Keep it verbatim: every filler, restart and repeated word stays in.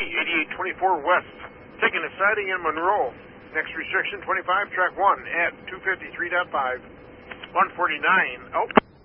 eighty-eight twenty-four west, taking a siding in Monroe. Next restriction, twenty-five, track one at two fifty-three point five. one forty-nine, oh.